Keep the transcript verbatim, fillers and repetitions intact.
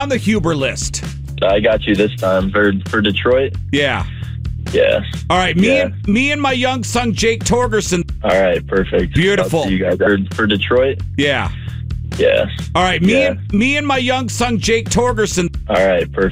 on the Huber list. I got you this time for for Detroit. Yeah. Yeah. All right, me Yeah. and me and my young son Jake Torgerson. All right, perfect. Beautiful. I'll see you guys for, for Detroit. Yeah. Yeah. All right, me Yeah. and me and my young son Jake Torgerson. All right, perfect.